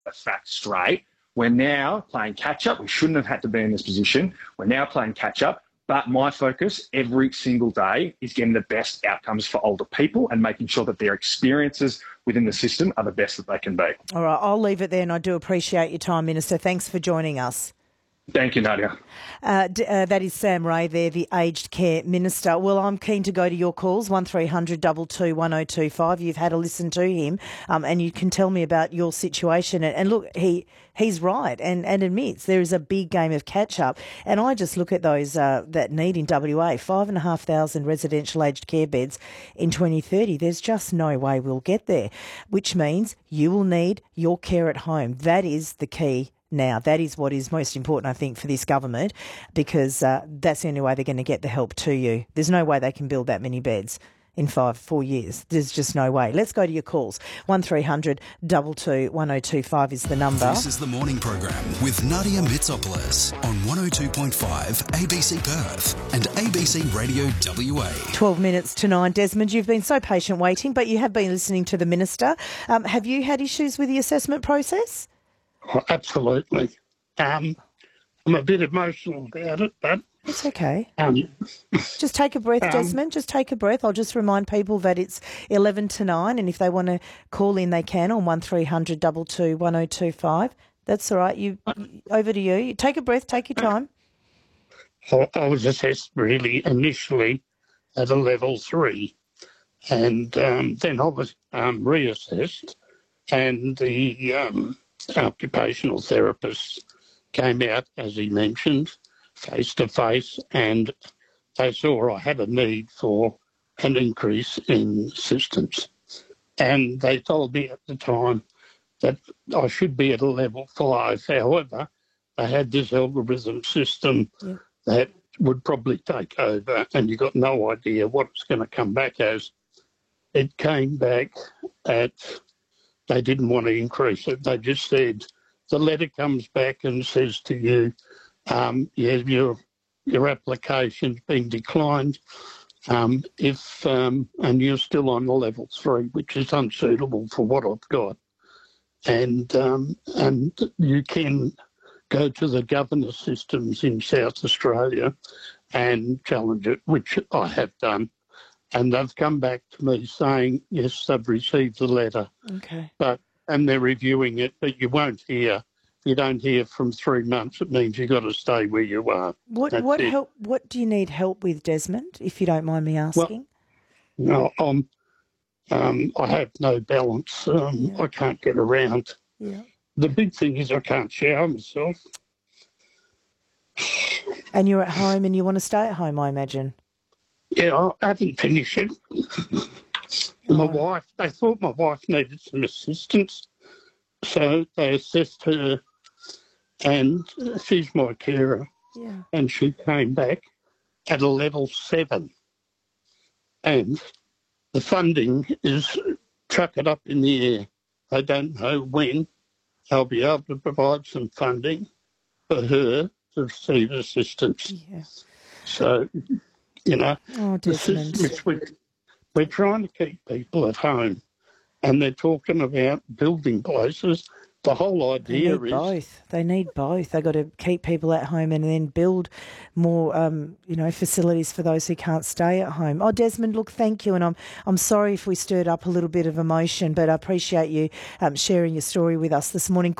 the facts straight. We're now playing catch-up. We shouldn't have had to be in this position. We're now playing catch-up. But my focus every single day is getting the best outcomes for older people and making sure that their experiences within the system are the best that they can be. All right, I'll leave it there, and I do appreciate your time, Minister. Thanks for joining us. Thank you, Nadia. That is Sam Ray there, the Aged Care Minister. Well, I'm keen to go to your calls, 1300 22 1025. You've had a listen to him and you can tell me about your situation. And look, he's right and admits there is a big game of catch-up. And I just look at those that need in WA, 5,500 residential aged care beds in 2030. There's just no way we'll get there, which means you will need your care at home. That is the key. Now, that is what is most important, I think, for this government, because that's the only way they're going to get the help to you. There's no way they can build that many beds in 4 years. There's just no way. Let's go to your calls. 1300 22 1025 is the number. This is the morning program with Nadia Mitsopoulos on 102.5 ABC Perth and ABC Radio WA. 12 minutes to 9. Desmond, you've been so patient waiting, but you have been listening to the Minister. Have you had issues with the assessment process? Oh, absolutely. I'm a bit emotional about it, but... It's okay. Just take a breath, Desmond. Just take a breath. I'll just remind people that it's 11 to 9, and if they want to call in, they can on 1300 22 1025. That's all right. Over to you. Take a breath. Take your time. I was assessed really initially at a level 3, and then I was reassessed, and the occupational therapist came out, as he mentioned, face-to-face, and they saw I had a need for an increase in assistance. And they told me at the time that I should be at a level 5. However, they had this algorithm system that would probably take over, and you got no idea what it's going to come back as. It came back at... They didn't want to increase it. They just said, the letter comes back and says to you, your application's been declined and you're still on the level 3, which is unsuitable for what I've got. And you can go to the governor systems in South Australia and challenge it, which I have done. And they've come back to me saying, yes, they've received the letter. Okay. And they're reviewing it, but you won't hear. You don't hear from 3 months. It means you've got to stay where you are. What do you need help with, Desmond, if you don't mind me asking? Well, no, I have no balance. I can't get around. Yeah. The big thing is I can't shower myself. And you're at home and you want to stay at home, I imagine. Yeah, I haven't finished it. They thought my wife needed some assistance, so they assessed her, and she's my carer, and she came back at a level 7. And the funding is chuck it up in the air. They don't know when they'll be able to provide some funding for her to receive assistance. Yeah. So... You know, Desmond. We're trying to keep people at home, and they're talking about building places. The whole idea They need both. They've got to keep people at home and then build more, facilities for those who can't stay at home. Oh, Desmond, look, thank you, and I'm sorry if we stirred up a little bit of emotion, but I appreciate you sharing your story with us this morning.